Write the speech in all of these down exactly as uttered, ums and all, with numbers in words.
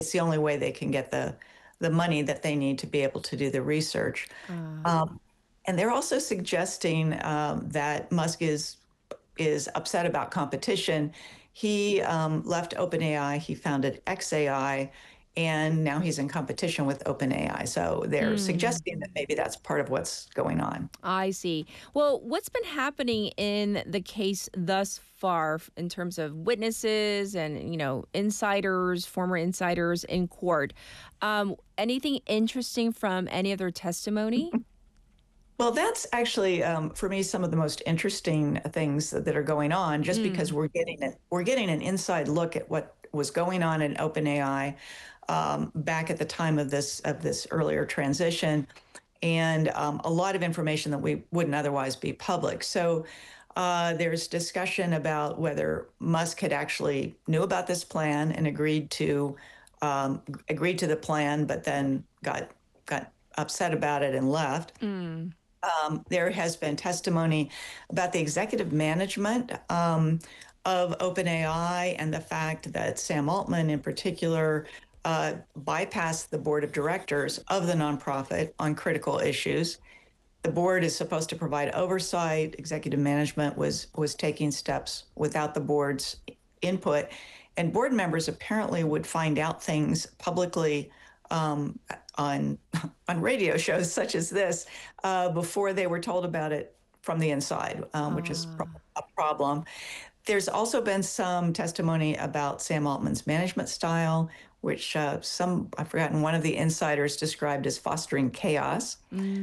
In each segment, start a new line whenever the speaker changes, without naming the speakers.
it's the only way they can get the the money that they need to be able to do the research.
Uh,
Um, and they're also suggesting um, that Musk is is upset about competition. He um, left OpenAI. He founded xAI, and now he's in competition with OpenAI. So they're
mm.
suggesting that maybe that's part of what's going on.
I see. Well, what's been happening in the case thus far f- in terms of witnesses and, you know, insiders, former insiders in court? Um, anything interesting from any of their testimony?
Well, that's actually um, for me some of the most interesting things that are going on, just because
Mm,
we're getting it, we're getting an inside look at what was going on in OpenAI um, back at the time of this of this earlier transition, and um, a lot of information that we wouldn't otherwise be public. So uh, there's discussion about whether Musk had actually knew about this plan and agreed to um, agreed to the plan, but then got got upset about it and left.
mm,
Um, there has been testimony about the executive management um, of OpenAI and the fact that Sam Altman, in particular, uh, bypassed the board of directors of the nonprofit on critical issues. The board is supposed to provide oversight. Executive management was was taking steps without the board's input, and board members apparently would find out things publicly um, on on radio shows such as this uh, before they were told about it from the inside, um, which is pro-
ah,
a problem. There's also been some testimony about Sam Altman's management style, which uh, some I've forgotten one of the insiders described as fostering chaos.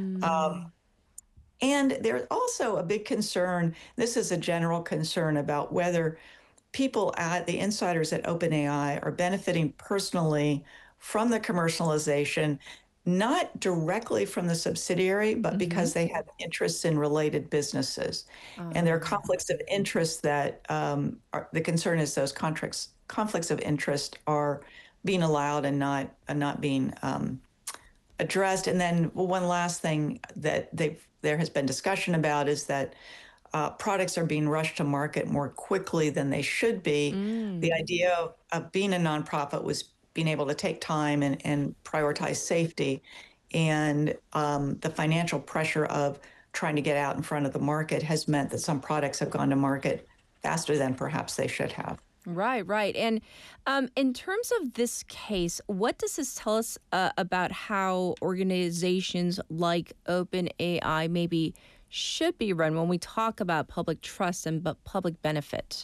Um,
mm,
and there's also a big concern. This is a general concern about whether people at the insiders at OpenAI are benefiting personally from the commercialization, not directly from the subsidiary, but
mm-hmm.
because they have interests in related businesses. And there are
Ah,
conflicts of interest that um, are, the concern is those contracts, conflicts of interest are being allowed and not, and not being um, addressed. And then well, one last thing that they've, there has been discussion about is that uh, products are being rushed to market more quickly than they should be. The
mm.
idea of, of being a nonprofit was being able to take time and, and prioritize safety. And um, the financial pressure of trying to get out in front of the market has meant that some products have gone to market faster than perhaps they should have.
Right, right. And um, in terms of this case, what does this tell us uh, about how organizations like OpenAI maybe should be run when we talk about public trust and bu- public benefit?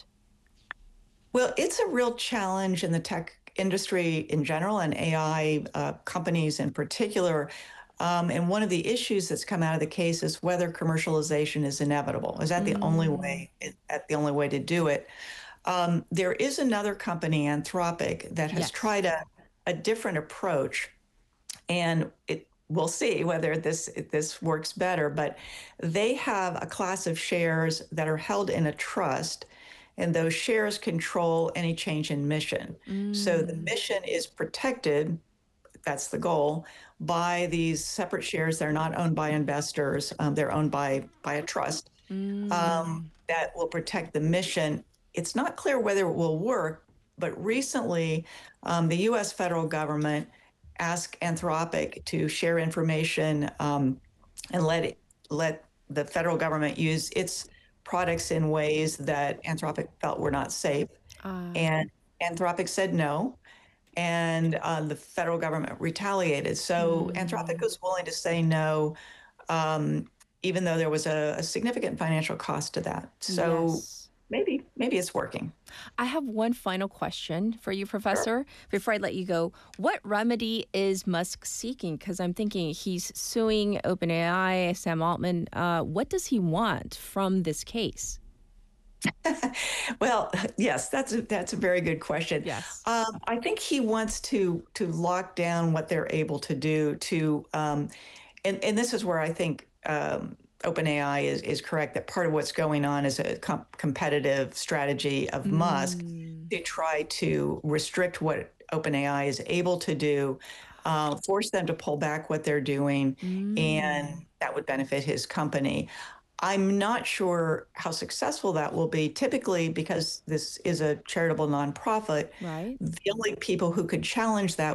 Well, it's a real challenge in the tech industry in general and A I uh, companies in particular. Um, and one of the issues that's come out of the case is whether commercialization is inevitable. Is that the only
Mm,
way? Is that the only way to do it? Um, there is another company, Anthropic, that has
yes.
tried a, a different approach, and it we'll see whether this this works better. But they have a class of shares that are held in a trust, and those shares control any change in mission. So the
Mm,
mission is protected. That's the goal by these separate shares. They're not owned by investors. Um, they're owned by by a trust um,
mm,
that will protect the mission. It's not clear whether it will work, but recently um, the U S federal government asked Anthropic to share information um, and let it, let the federal government use its products in ways that Anthropic felt were not safe.
ah,
And Anthropic said no, and uh, the federal government retaliated. So Anthropic
mm,
was willing to say no, um, even though there was a, a significant financial cost to that. So
yes.
maybe maybe it's working.
I have one final question for you,
Sure.
Professor, before I let you go. What remedy is Musk seeking? Because I'm thinking he's suing OpenAI, Sam Altman. Uh, what does he want from this case?
Well, yes, that's a, that's a very good question.
Yes.
Um, I think he wants to to lock down what they're able to do to, um, and and this is where I think um, OpenAI is is correct that part of what's going on is a com- competitive strategy of Musk
Mm,
to try to restrict what OpenAI is able to do, uh, force them to pull back what they're doing,
mm,
and that would benefit his company. I'm not sure how successful that will be. Typically, because this is a charitable nonprofit,
Right.
the only people who could challenge that